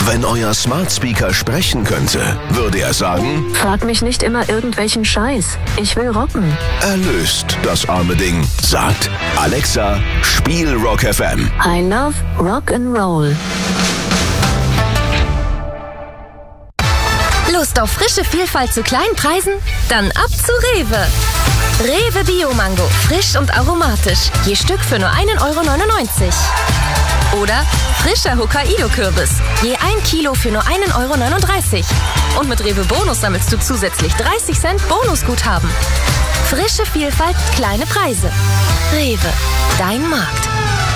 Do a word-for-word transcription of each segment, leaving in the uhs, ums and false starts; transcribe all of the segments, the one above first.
Wenn euer Smart Speaker sprechen könnte, würde er sagen: Frag mich nicht immer irgendwelchen Scheiß. Ich will rocken. Erlöst das arme Ding. Sagt: Alexa, spiel Rock F M. I love Rock and Roll. Lust auf frische Vielfalt zu kleinen Preisen? Dann ab zu Rewe. Rewe Bio-Mango, frisch und aromatisch. Je Stück für nur ein Euro neunundneunzig. Oder frischer Hokkaido-Kürbis. Je ein Kilo für nur ein Euro neununddreißig. Und mit Rewe Bonus sammelst du zusätzlich dreißig Cent Bonusguthaben. Frische Vielfalt, kleine Preise. Rewe, dein Markt.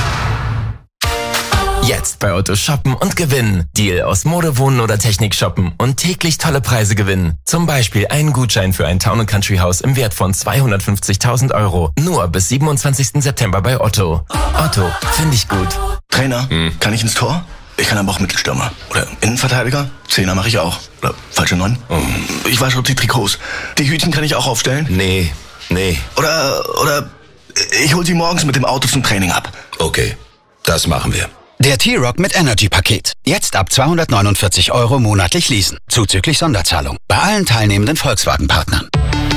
Jetzt bei Otto shoppen und gewinnen. Deal aus Mode, Wohnen oder Technik shoppen und täglich tolle Preise gewinnen. Zum Beispiel einen Gutschein für ein Town and Country Haus im Wert von zweihundertfünfzigtausend Euro. Nur bis siebenundzwanzigsten September bei Otto. Otto, finde ich gut. Trainer, hm. kann ich ins Tor? Ich kann aber auch Mittelstürmer. Oder Innenverteidiger? Zehner mache ich auch. Oder falsche Neun? Oh. Ich wasche die Trikots. Die Hütchen kann ich auch aufstellen? Nee, nee. Oder, oder ich hol sie morgens mit dem Auto zum Training ab. Okay, das machen wir. Der T-Rock mit Energy-Paket. Jetzt ab zweihundertneunundvierzig Euro monatlich leasen. Zuzüglich Sonderzahlung. Bei allen teilnehmenden Volkswagen-Partnern.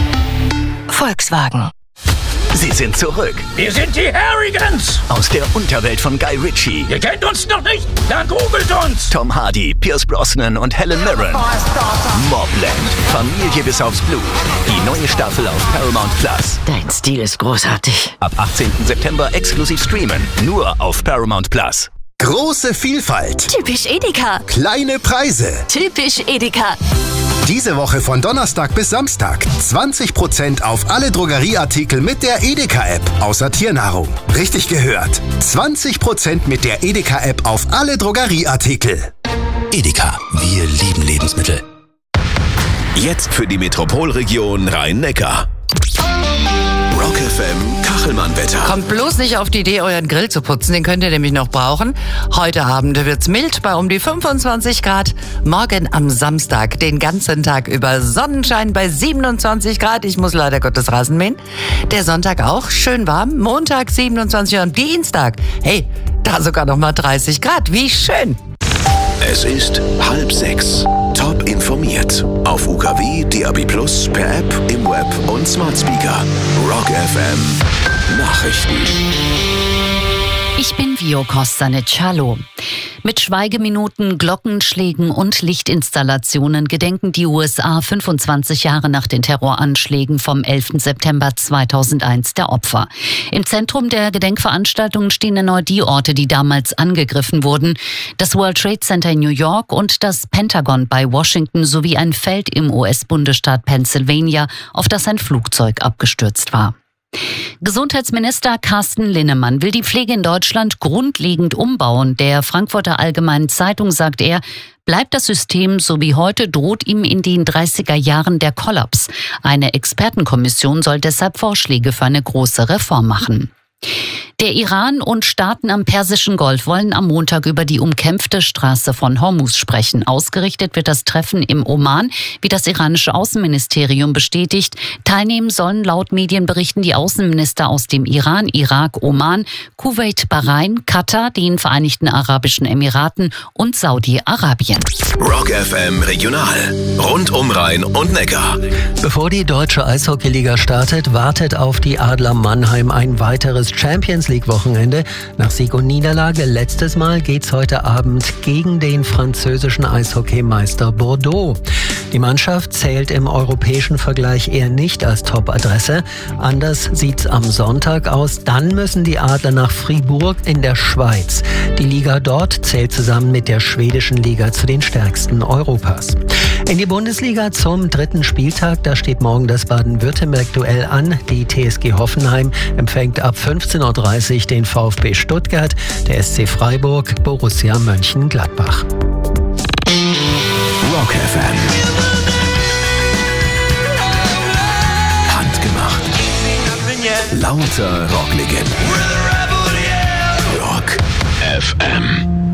Volkswagen. Sie sind zurück. Wir sind die Harrigans. Aus der Unterwelt von Guy Ritchie. Ihr kennt uns noch nicht? Dann googelt uns. Tom Hardy, Pierce Brosnan und Helen Mirren. Mobland. Familie bis aufs Blut. Die neue Staffel auf Paramount Plus. Dein Stil ist großartig. Ab achtzehnten September exklusiv streamen. Nur auf Paramount Plus. Große Vielfalt. Typisch Edeka. Kleine Preise. Typisch Edeka. Diese Woche von Donnerstag bis Samstag zwanzig Prozent auf alle Drogerieartikel mit der Edeka-App, außer Tiernahrung. Richtig gehört. zwanzig Prozent mit der Edeka-App auf alle Drogerieartikel. Edeka, wir lieben Lebensmittel. Jetzt für die Metropolregion Rhein-Neckar. Rock F M Kachelmann-Wetter. Kommt bloß nicht auf die Idee, euren Grill zu putzen, den könnt ihr nämlich noch brauchen. Heute Abend wird's mild bei um die fünfundzwanzig Grad. Morgen am Samstag den ganzen Tag über Sonnenschein bei siebenundzwanzig Grad. Ich muss leider Gottes Rasen mähen. Der Sonntag auch schön warm. Montag siebenundzwanzig und Dienstag, hey, da sogar noch mal dreißig Grad. Wie schön. Es ist halb sechs. Top informiert. Auf U K W, D A B plus, per App, im Web und Smart Speaker. Rock F M Nachrichten. Ich bin Vio Kostanic. Hallo. Mit Schweigeminuten, Glockenschlägen und Lichtinstallationen gedenken die U S A fünfundzwanzig Jahre nach den Terroranschlägen vom elften September zweitausendeins der Opfer. Im Zentrum der Gedenkveranstaltungen stehen erneut die Orte, die damals angegriffen wurden. Das World Trade Center in New York und das Pentagon bei Washington sowie ein Feld im U S-Bundesstaat Pennsylvania, auf das ein Flugzeug abgestürzt war. Gesundheitsminister Carsten Linnemann will die Pflege in Deutschland grundlegend umbauen. Der Frankfurter Allgemeinen Zeitung sagt er, bleibt das System so wie heute, droht ihm in den dreißiger Jahren der Kollaps. Eine Expertenkommission soll deshalb Vorschläge für eine große Reform machen. Der Iran und Staaten am Persischen Golf wollen am Montag über die umkämpfte Straße von Hormuz sprechen. Ausgerichtet wird das Treffen im Oman, wie das iranische Außenministerium bestätigt. Teilnehmen sollen laut Medienberichten die Außenminister aus dem Iran, Irak, Oman, Kuwait, Bahrain, Katar, den Vereinigten Arabischen Emiraten und Saudi-Arabien. Rock F M Regional. Rund um Rhein und Neckar. Bevor die deutsche Eishockeyliga startet, wartet auf die Adler Mannheim ein weiteres Champions League-Wochenende. Nach Sieg und Niederlage letztes Mal geht's heute Abend gegen den französischen Eishockeymeister Bordeaux. Die Mannschaft zählt im europäischen Vergleich eher nicht als Top-Adresse. Anders sieht's am Sonntag aus. Dann müssen die Adler nach Fribourg in der Schweiz. Die Liga dort zählt zusammen mit der schwedischen Liga zu den stärksten Europas. In die Bundesliga zum dritten Spieltag, da steht morgen das Baden-Württemberg-Duell an. Die T S G Hoffenheim empfängt ab fünfzehn Uhr dreißig den VfB Stuttgart, der S C Freiburg, Borussia Mönchengladbach. Rock F M. Handgemacht. Lauter Rocklegenden. Rock F M.